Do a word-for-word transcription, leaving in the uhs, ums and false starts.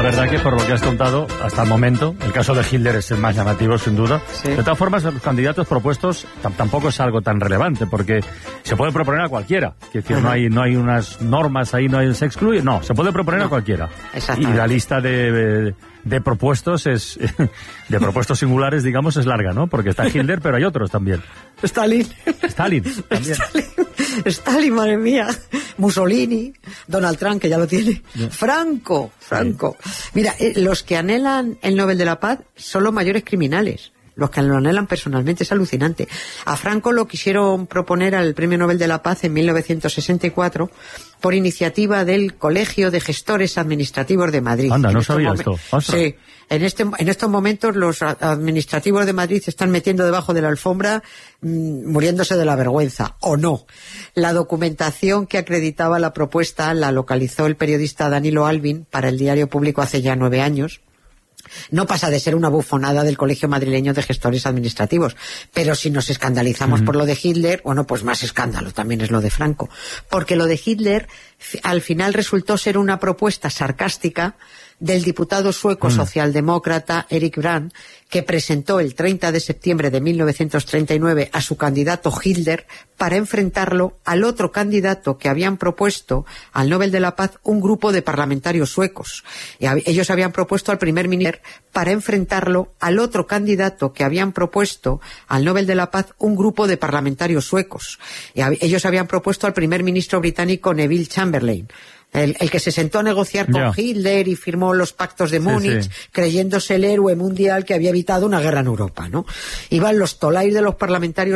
verdad que por lo que has contado hasta el momento, el caso de Hitler es el más llamativo, sin duda. Sí. De todas formas, los candidatos propuestos tampoco es algo tan relevante, porque se puede proponer a cualquiera. Es decir, no hay, no hay unas normas ahí, no hay, se excluye. No, se puede proponer no. a cualquiera. Y Y la lista de, de propuestos es de propuestos singulares, digamos, es larga, ¿no? Porque está Hitler, pero hay otros también. Stalin. Stalin, también. Stalin, Stalin, madre mía. Mussolini, Donald Trump, que ya lo tiene. Yeah. Franco, Franco. Sí. Mira, eh, los que anhelan el Nobel de la Paz son los mayores criminales. Los que lo anhelan personalmente, es alucinante. A Franco lo quisieron proponer al Premio Nobel de la Paz en mil novecientos sesenta y cuatro por iniciativa del Colegio de Gestores Administrativos de Madrid. Anda, no sabía esto. Sí, en, este, en estos momentos los administrativos de Madrid se están metiendo debajo de la alfombra, mmm, muriéndose de la vergüenza, o no. La documentación que acreditaba la propuesta la localizó el periodista Danilo Alvin para el Diario Público hace ya nueve años. No pasa de ser una bufonada del Colegio Madrileño de Gestores Administrativos, pero si nos escandalizamos uh-huh. por lo de Hitler, bueno, pues más escándalo también es lo de Franco, porque lo de Hitler al final resultó ser una propuesta sarcástica del diputado sueco uh-huh. socialdemócrata Erik Brandt, que presentó el treinta de septiembre de mil novecientos treinta y nueve a su candidato Hitler para enfrentarlo al otro candidato que habían propuesto al Nobel de la Paz un grupo de parlamentarios suecos. Y ellos habían propuesto al primer ministro para enfrentarlo al otro candidato que habían propuesto al Nobel de la Paz un grupo de parlamentarios suecos. Y ellos habían propuesto al primer ministro británico Neville Chamberlain. El, el que se sentó a negociar con yeah. Hitler y firmó los pactos de Múnich, sí, sí. creyéndose el héroe mundial que había evitado una guerra en Europa, ¿no? Iban los tolais de los parlamentarios